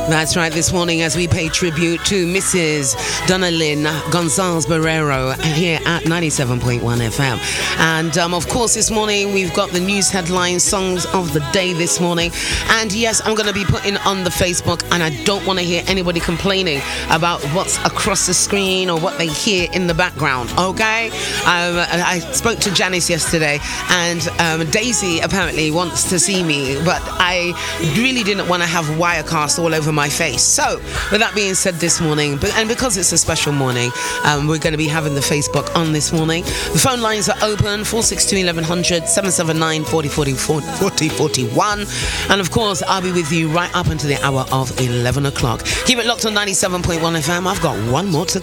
That's right, this morning as we pay tribute to Mrs. Donalyn Gonzalez Barrero here at 97.1 FM. And of course, this morning we've got the news headlines, songs of the day this morning. And yes, I'm going to be putting on the Facebook, and I don't want to hear anybody complaining about what's across the screen or what they hear in the background, okay? I spoke to Janice yesterday, and Daisy apparently wants to see me, but I really didn't want to have Wirecast all over my face. So with that being said, this morning, and because it's a special morning, we're going to be having the Facebook on this morning. The phone lines are open 462 1100 779 4040 41, and of course I'll be with you right up until the hour of 11 o'clock. Keep it locked on 97.1 FM. I've got one more to